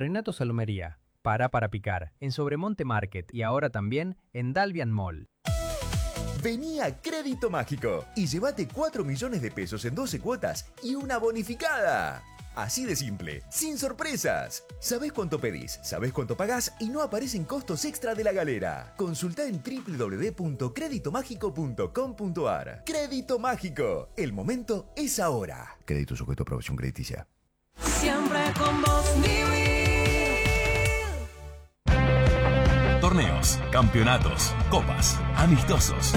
Renato Salomería. Para picar. En Sobremonte Market y ahora también en Dalvian Mall. Vení a Crédito Mágico y llévate 4 millones de pesos en 12 cuotas y una bonificada. Así de simple, sin sorpresas. Sabés cuánto pedís, sabés cuánto pagás y no aparecen costos extra de la galera. Consultá en www.creditomágico.com.ar. Crédito Mágico. El momento es ahora. Crédito sujeto a aprobación crediticia. Siempre con vos, Torneos, campeonatos, copas, amistosos.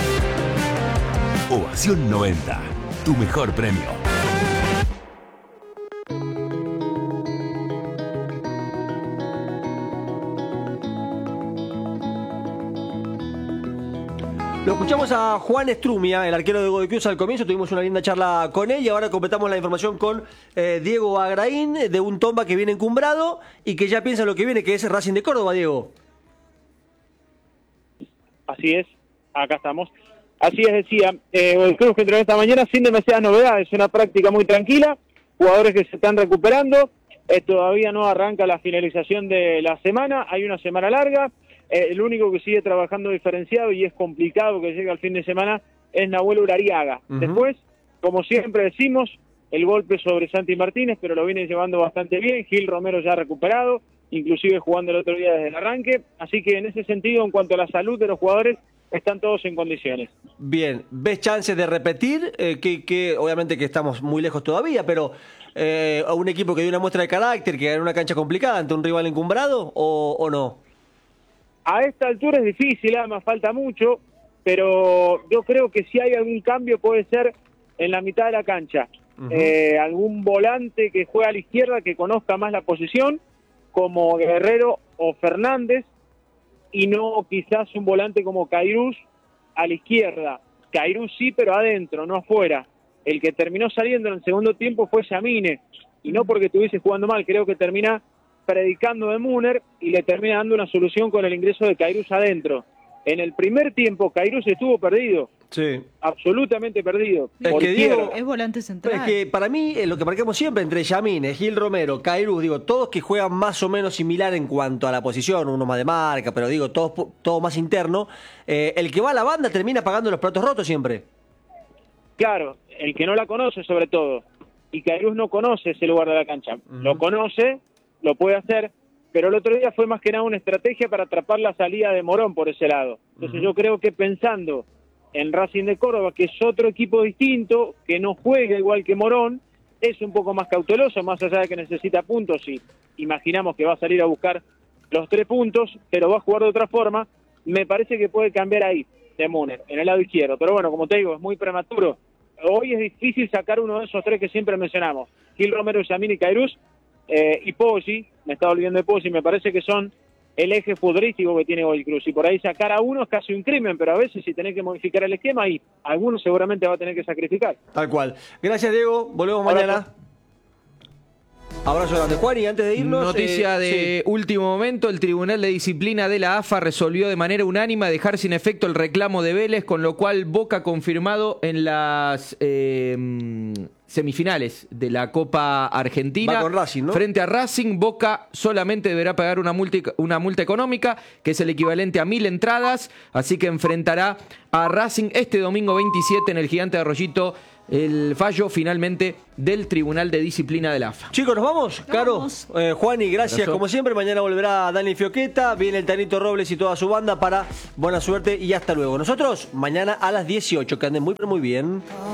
Ovación 90. Tu mejor premio. Lo escuchamos a Juan Estrumia, el arquero de Godoy Cruz. Al comienzo tuvimos una linda charla con él y ahora completamos la información con Diego Agraín, de un Tomba que viene encumbrado y que ya piensa lo que viene, que es Racing de Córdoba, Diego. Así es, acá estamos. Así es, decía, Godoy Cruz que entrenó esta mañana sin demasiadas novedades, una práctica muy tranquila, jugadores que se están recuperando, todavía no arranca la finalización de la semana, hay una semana larga. El único que sigue trabajando diferenciado y es complicado que llegue al fin de semana es Nahuel Urariaga. Después, como siempre decimos, el golpe sobre Santi Martínez, pero lo viene llevando bastante bien. Gil Romero ya recuperado, inclusive jugando el otro día desde el arranque. Así que en ese sentido, en cuanto a la salud de los jugadores, están todos en condiciones. Bien, ¿ves chances de repetir? Que obviamente que estamos muy lejos todavía, pero a un equipo que dio una muestra de carácter, que ganó una cancha complicada ante un rival encumbrado, ¿o no? A esta altura es difícil, además falta mucho, pero yo creo que si hay algún cambio puede ser en la mitad de la cancha. Algún volante que juegue a la izquierda, que conozca más la posición, como Guerrero o Fernández, y no quizás un volante como Cairuz a la izquierda. Cairuz sí, pero adentro, no afuera. El que terminó saliendo en el segundo tiempo fue Yamine, y no porque estuviese jugando mal, creo que termina predicando de Müller y le termina dando una solución con el ingreso de Cairuz adentro. En el primer tiempo Cairuz estuvo perdido, sí, absolutamente perdido. Es que Diego, es volante central. Es que para mí lo que marcamos siempre entre Yamine, Gil Romero, Cairuz, digo, todos que juegan más o menos similar en cuanto a la posición, uno más de marca, pero digo, todo más interno, el que va a la banda termina pagando los platos rotos siempre. Claro, el que no la conoce sobre todo, y Cairuz no conoce ese lugar de la cancha, lo conoce, lo puede hacer, pero el otro día fue más que nada una estrategia para atrapar la salida de Morón por ese lado. Entonces yo creo que pensando en Racing de Córdoba, que es otro equipo distinto, que no juega igual que Morón, es un poco más cauteloso, más allá de que necesita puntos y imaginamos que va a salir a buscar los 3 puntos, pero va a jugar de otra forma. Me parece que puede cambiar ahí de Müller, en el lado izquierdo, pero bueno, como te digo, es muy prematuro. Hoy es difícil sacar uno de esos 3 que siempre mencionamos, Gil Romero, Yamine y Cairuz, y Poggi, me estaba olvidando de Poggi, me parece que son el eje futbolístico que tiene Godoy Cruz, y por ahí sacar a uno es casi un crimen, pero a veces si tenés que modificar el esquema, y algunos seguramente va a tener que sacrificar. Tal cual. Gracias, Diego, volvemos mañana. Abrazo grande, Juan, y antes de irnos... Noticia de último momento, el Tribunal de Disciplina de la AFA resolvió de manera unánime dejar sin efecto el reclamo de Vélez, con lo cual Boca confirmado en las semifinales de la Copa Argentina. Va con Racing, ¿no? Frente a Racing, Boca solamente deberá pagar una multa económica, que es el equivalente a 1.000 entradas, así que enfrentará a Racing este domingo 27 en el Gigante de Arroyito. El fallo finalmente del Tribunal de Disciplina de la AFA. Chicos, ¿nos vamos? Caro, Juan, y gracias como siempre. Mañana volverá Dani Fioqueta, viene el Tanito Robles y toda su banda para buena suerte y hasta luego. Nosotros mañana a las 18, que anden muy bien.